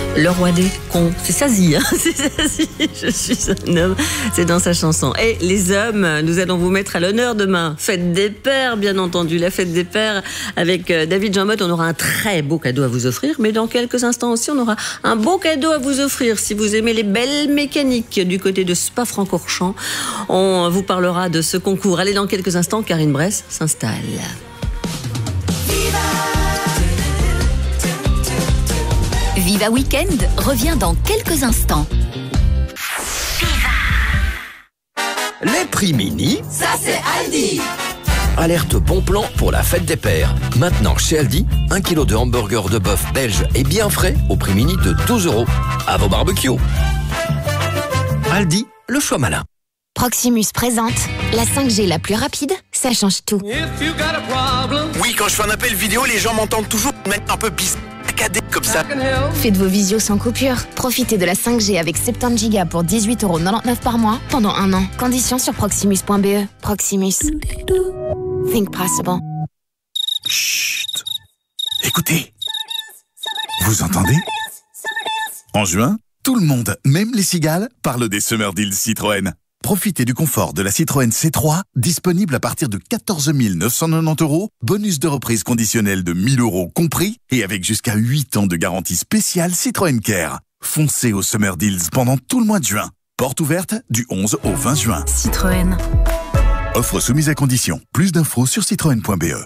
Le roi des cons, c'est Sazie, hein. C'est Sazie, je suis un homme, c'est dans sa chanson. Et les hommes, nous allons vous mettre à l'honneur demain. Fête des pères, bien entendu, la fête des pères. Avec David Jean-Motte, on aura un très beau cadeau à vous offrir, mais dans quelques instants aussi, on aura un beau cadeau à vous offrir. Si vous aimez les belles mécaniques du côté de Spa-Francorchamps, on vous parlera de ce concours. Allez, dans quelques instants, Karine Bress s'installe. Viva Weekend revient dans quelques instants. Les prix mini, ça c'est Aldi. Alerte bon plan pour la fête des pères. Maintenant chez Aldi, 1 kg de hamburger de bœuf belge et bien frais au prix mini de 12 €. À vos barbecues. Aldi, le choix malin. Proximus présente la 5G la plus rapide, ça change tout. Oui, quand je fais un appel vidéo, les gens m'entendent toujours mettre un peu saccadé comme ça. Faites vos visios sans coupure. Profitez de la 5G avec 70 Go pour 18,99 € par mois pendant 1 an. Conditions sur proximus.be. Proximus. Think possible. Chut. Écoutez. Vous entendez? En juin, tout le monde, même les cigales, parle des Summer Deals Citroën. Profitez du confort de la Citroën C3, disponible à partir de 14 990 €, bonus de reprise conditionnel de 1 000 € compris, et avec jusqu'à 8 ans de garantie spéciale Citroën Care. Foncez au Summer Deals pendant tout le mois de juin. Porte ouverte du 11 au 20 juin. Citroën. Offre soumise à condition. Plus d'infos sur citroën.be.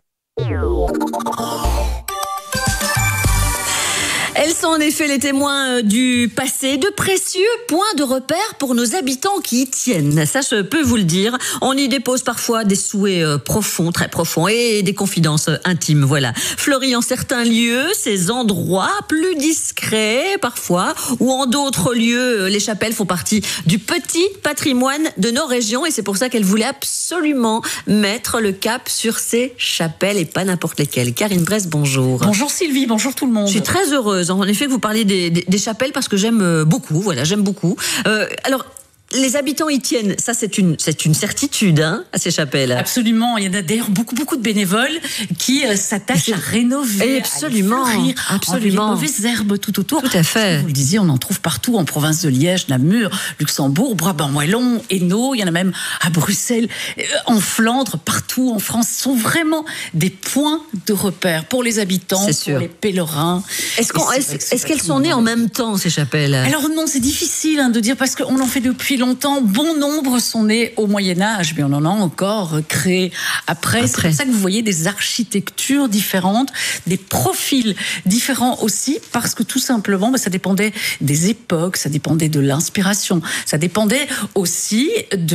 Elles sont en effet les témoins du passé, de précieux points de repère pour nos habitants qui y tiennent. Ça, je peux vous le dire. On y dépose parfois des souhaits profonds, très profonds, et des confidences intimes. Voilà. Fleuris en certains lieux, ces endroits plus discrets parfois, ou en d'autres lieux, les chapelles font partie du petit patrimoine de nos régions, et c'est pour ça qu'elle voulait absolument mettre le cap sur ces chapelles, et pas n'importe lesquelles. Karine Bress, bonjour. Bonjour Sylvie, bonjour tout le monde. Je suis très heureuse, en effet, que vous parliez des chapelles parce que j'aime beaucoup. Voilà, j'aime beaucoup. Alors, les habitants y tiennent. Ça, c'est une certitude, hein, à ces chapelles. Absolument. Il y en a d'ailleurs beaucoup de bénévoles qui s'attachent à rénover, absolument, à les fleurir, enlever les mauvaises herbes tout autour. Tout à fait. Vous le disiez, on en trouve partout en province de Liège, Namur, Luxembourg, Brabant-Wallon, Hainaut. Il y en a même à Bruxelles, en Flandre, partout en France. Ce sont vraiment des points de repère pour les habitants, pour les pèlerins. Est-ce qu'elles sont nées en même temps, ces chapelles? Alors non, c'est difficile de dire parce qu'on en fait depuis longtemps. Bon nombre sont nés au Moyen-Âge, mais on en a encore créé après. C'est pour ça que vous voyez des architectures différentes, des profils différents aussi, parce que tout simplement, ça dépendait des époques, ça dépendait de l'inspiration, ça dépendait aussi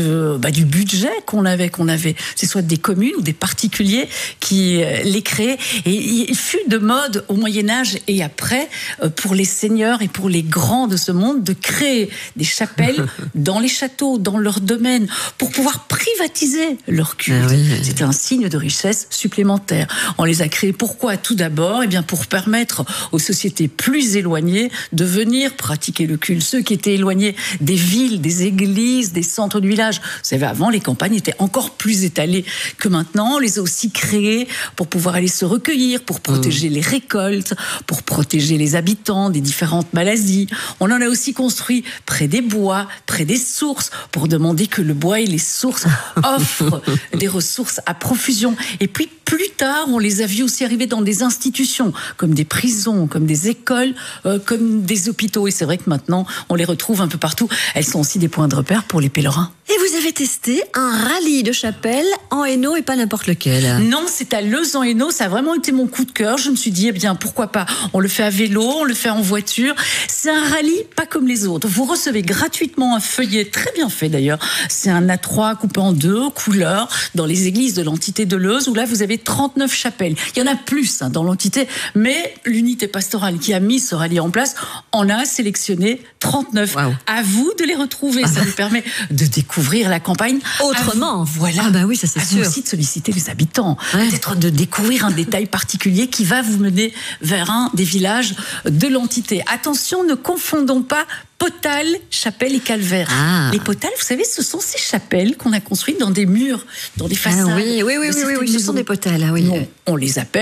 du budget qu'on avait. C'est soit des communes ou des particuliers qui les créaient. Et il fut de mode au Moyen-Âge et après, pour les seigneurs et pour les grands de ce monde, de créer des chapelles dans les châteaux, dans leurs domaines, pour pouvoir privatiser leur culte. Ah oui. C'était un signe de richesse supplémentaire. On les a créés pourquoi? Tout d'abord, pour permettre aux sociétés plus éloignées de venir pratiquer le culte. Ceux qui étaient éloignés des villes, des églises, des centres du village. Vous savez, avant, les campagnes étaient encore plus étalées que maintenant. On les a aussi créées pour pouvoir aller se recueillir, pour protéger les récoltes, pour protéger les habitants des différentes maladies. On en a aussi construit près des bois, près des sources, pour demander que le bois et les sources offrent des ressources à profusion. Et puis, plus tard, on les a vus aussi arriver dans des institutions, comme des prisons, comme des écoles, comme des hôpitaux. Et c'est vrai que maintenant, on les retrouve un peu partout. Elles sont aussi des points de repère pour les pèlerins. Et vous avez testé un rallye de chapelles en Hainaut et pas n'importe lequel? Non, c'est à Leuze en Hainaut. Ça a vraiment été mon coup de cœur. Je me suis dit, pourquoi pas? On le fait à vélo, on le fait en voiture. C'est un rallye pas comme les autres. Vous recevez gratuitement un feuillet, très bien fait d'ailleurs. C'est un A3 coupé en 2 couleurs dans les églises de l'entité de Leuze, où là, vous avez 39 chapelles. Il y en a plus dans l'entité, mais l'unité pastorale qui a mis ce rallye en place en a sélectionné 39. Wow. À vous de les retrouver. Ça vous permet de découvrir la campagne autrement. Voilà. Oui, ça c'est sûr. À vous aussi de solliciter les habitants. Peut-être de découvrir un détail particulier qui va vous mener vers un des villages de l'entité. Attention, ne confondons pas potales, chapelles et calvaires. Les potales, vous savez, ce sont ces chapelles qu'on a construites dans des murs, dans des façades. Oui, ce sont des potales. Oui. On les appelle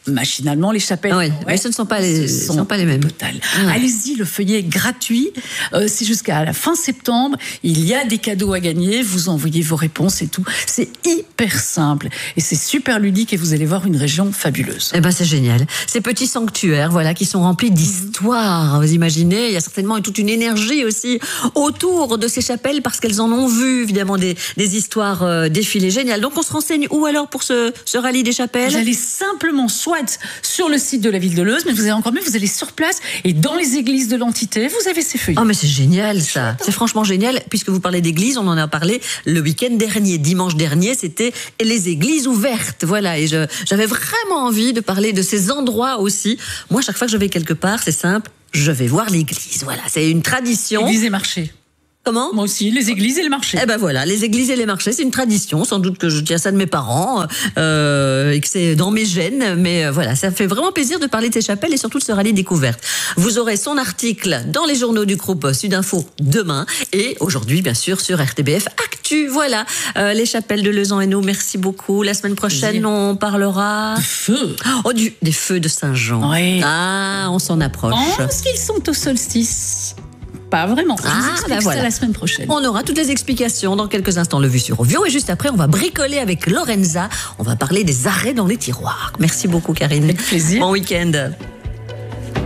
machinalement les chapelles. Oui, mais ce ne sont pas les mêmes. Total. Allez-y, le feuillet est gratuit. C'est jusqu'à la fin septembre. Il y a des cadeaux à gagner. Vous envoyez vos réponses et tout. C'est hyper simple et c'est super ludique et vous allez voir une région fabuleuse. Eh ben c'est génial. Ces petits sanctuaires, voilà, qui sont remplis d'histoires. Vous imaginez, il y a certainement toute une énergie aussi autour de ces chapelles parce qu'elles en ont vu évidemment des histoires défiler. Génial. Donc on se renseigne où alors pour ce rallye des chapelles? Vous allez simplement soit sur le site de la ville de Leuze, mais vous allez encore mieux, vous allez sur place et dans les églises de l'entité, vous avez ces feuillets. Oh mais c'est génial ça. C'est franchement génial puisque vous parlez d'église, on en a parlé le week-end dernier, dimanche dernier, c'était les églises ouvertes. Voilà, et j'avais vraiment envie de parler de ces endroits aussi. Moi, chaque fois que je vais quelque part, c'est simple, je vais voir l'église. Voilà, c'est une tradition. Église et marché. Comment? Moi aussi, les églises et les marchés. Eh ben voilà, les églises et les marchés, c'est une tradition. Sans doute que je tiens ça de mes parents et que c'est dans mes gènes. Mais voilà, ça fait vraiment plaisir de parler de ces chapelles et surtout de ce rallye découverte. Vous aurez son article dans les journaux du groupe Sudinfo demain et aujourd'hui, bien sûr, sur RTBF Actu. Voilà, les chapelles de Leuze-en-Hainaut. Merci beaucoup. La semaine prochaine, on parlera... De feux. Oh, des feux de Saint-Jean. Oui. Ah, on s'en approche. Est-ce qu'ils sont au solstice? Pas vraiment. Voilà. La semaine prochaine. On aura toutes les explications dans quelques instants. Le Vue sur Ovio et juste après, on va bricoler avec Lorenza. On va parler des arrêts dans les tiroirs. Merci beaucoup, Karine. Avec plaisir. Bon week-end.